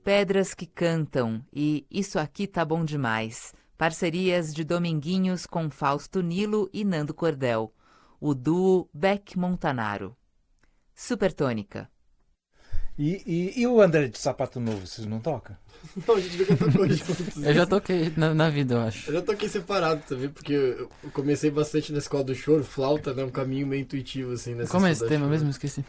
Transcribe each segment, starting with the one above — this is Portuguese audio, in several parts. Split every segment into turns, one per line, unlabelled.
Pedras que Cantam e Isso Aqui Tá Bom Demais. Parcerias de Dominguinhos com Fausto Nilo e Nando Cordel. O duo Beck Montanaro. Supertônica.
E o André de Sapato Novo, vocês não tocam?
Não, a gente nunca tocou juntos.
Eu já toquei na vida, eu acho.
Eu já toquei separado também, porque eu comecei bastante na escola do choro, flauta, né? Um caminho meio intuitivo, assim. Nessa
Como é esse tema
choro.
mesmo? Esqueci.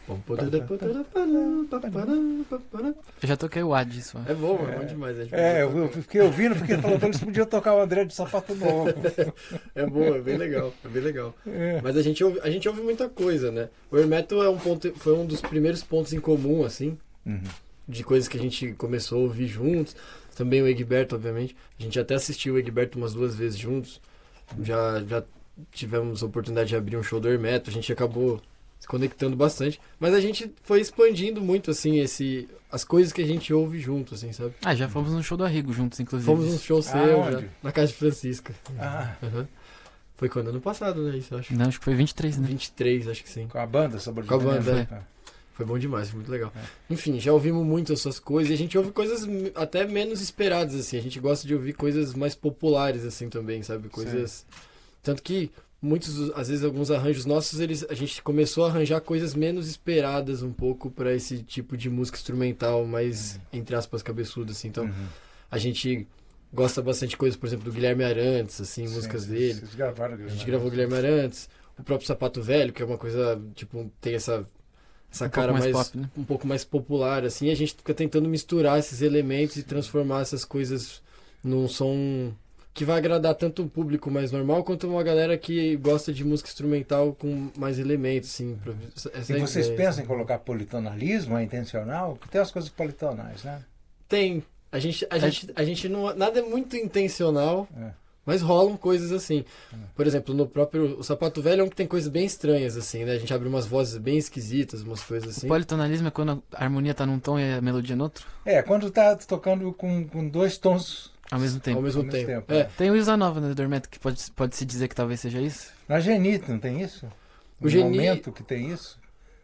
Eu já toquei o Ad, isso.
É bom, é bom demais. A gente
Eu fiquei ouvindo, fiquei falando, eles podiam tocar o André de Sapato Novo.
É bom, é bem legal, é bem legal. Mas a gente ouve muita coisa, né? O Air Metal foi um dos primeiros pontos em comum, assim, de coisas que a gente começou a ouvir juntos. Também o Egberto, obviamente. A gente até assistiu o Egberto umas 2 vezes juntos. Já tivemos a oportunidade de abrir um show do Air Metal. A gente acabou se conectando bastante. Mas a gente foi expandindo muito, assim, as coisas que a gente ouve junto, assim, sabe?
Já fomos no show do Arrigo juntos, inclusive.
Fomos num show seu,
onde?
já, na Casa de Francisca.
Ah,
Foi quando? Ano passado, né? Isso, eu acho.
Não, acho que foi 23, né?
23, acho que sim.
com a banda, sobre
Com a banda,
é.
Foi bom demais, foi muito legal. Enfim, já ouvimos muito essas coisas e a gente ouve coisas até menos esperadas, assim. A gente gosta de ouvir coisas mais populares, assim, também, sabe? Coisas... Tanto que às vezes, alguns arranjos nossos, a gente começou a arranjar coisas menos esperadas um pouco pra esse tipo de música instrumental, mais, entre aspas, cabeçuda, assim. Então, a gente gosta bastante de coisas, por exemplo, do Guilherme Arantes, assim, músicas dele.
Vocês gravaram
A gente gravou o Guilherme Arantes, o próprio Sapato Velho, que é uma coisa, tipo, tem essa cara mais
pop, né?
um pouco mais popular, assim, e a gente fica tentando misturar esses elementos e transformar essas coisas num som que vai agradar tanto um público mais normal quanto uma galera que gosta de música instrumental com mais elementos, assim.
E vocês pensam em colocar politonalismo? É intencional? Porque tem as coisas politonais, né?
Tem. A gente não... Nada é muito intencional,
É.
mas rolam coisas assim. Por exemplo, no próprio... O Sapato Velho é um que tem coisas bem estranhas, assim, né? A gente abre umas vozes bem esquisitas, umas coisas assim.
O politonalismo é quando a harmonia tá num tom e a melodia no outro?
Quando tá tocando com 2 tons
Ao mesmo tempo.
Ao mesmo tempo. É.
Tem o Isa Nova, né, do Hermeto, que pode-se dizer que talvez seja isso?
Na Genite, não tem isso?
O Geni-
momento que tem isso?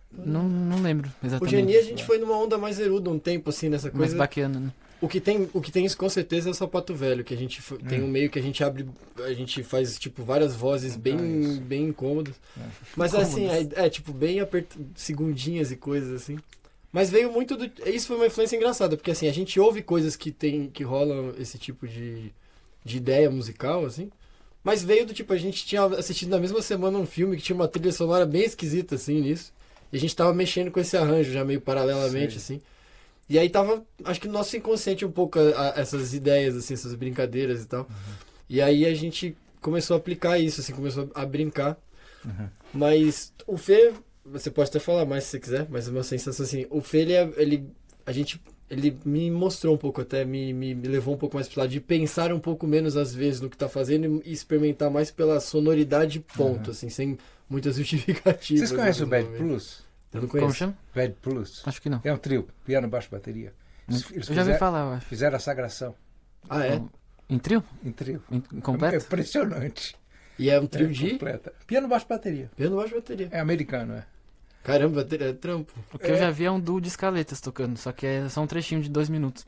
Não lembro
O
exatamente.
Geni a gente foi numa onda mais eruda um tempo, assim, nessa
Mais
coisa.
baqueana, né?
O que tem isso com certeza é o Sapato Velho, que a gente tem um meio que a gente abre, a gente faz tipo várias vozes bem incômodas. Mas assim, tipo bem segundinhas e coisas assim. Mas veio muito do... Isso foi uma influência engraçada, porque assim, a gente ouve coisas que rolam esse tipo de ideia musical, assim. Mas veio do tipo, a gente tinha assistido na mesma semana um filme que tinha uma trilha sonora bem esquisita, assim, nisso. E a gente tava mexendo com esse arranjo já meio paralelamente, assim. E aí tava, acho que no nosso inconsciente um pouco essas ideias, assim, essas brincadeiras e tal. E aí a gente começou a aplicar isso, assim, começou a brincar. Mas o Fê, você pode até falar mais se você quiser, mas é uma sensação assim, o Fê, ele me mostrou um pouco até, me levou um pouco mais pro lado de pensar um pouco menos às vezes no que tá fazendo e experimentar mais pela sonoridade ponto, assim, sem muitas justificativas.
Vocês conhecem o Bad
momento.
Plus?
Eu não conheço.
Como chama?
Bad Plus?
Acho que não.
É um trio, piano, baixo, bateria. Eles
Eu já ouvi falar, eu acho.
fizeram a sagração
Ah, é?
Em trio?
em trio. É
Completo?
impressionante.
E é um trio de
Completa. Piano, baixo, bateria.
piano, baixo, bateria.
É americano, é.
Caramba, é trampo.
O que eu já vi é um duo de escaletas tocando, só que é só um trechinho de 2 minutos.